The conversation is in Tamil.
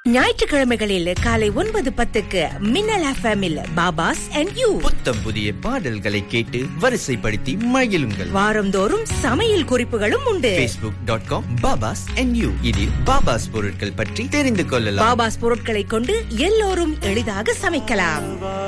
ஞாயிற்றுக்கிழமைகளில் காலை 9:10 மின்னல் எஃப்எம்மில் பாபாஸ் அண்ட் யூ. புத்தம் புதிய பாடல்களை கேட்டு வரிசைப்படுத்தி மகிழுங்கள். வாரந்தோறும் சமையல் குறிப்புகளும் உண்டு. facebook.com பாபாஸ் அண்ட் யூ. இதில் பாபாஸ் பொருட்கள் பற்றி தெரிந்து கொள்ளலாம். பாபாஸ் பொருட்களை கொண்டு எல்லோரும் எளிதாக சமைக்கலாம்.